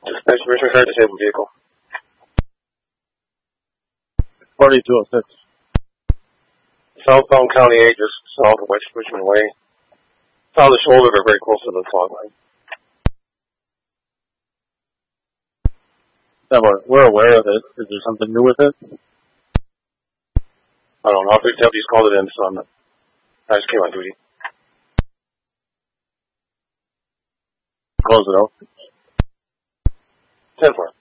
Richmond Car disabled vehicle. 4206. Southbound County 8, just south of West Richmond Way. It's on the shoulder, but very close to the fog line. Yeah, we're aware of it. Is there something new with it? I don't know. If the deputies called it in, so I just came on duty. Close it out. 10-4.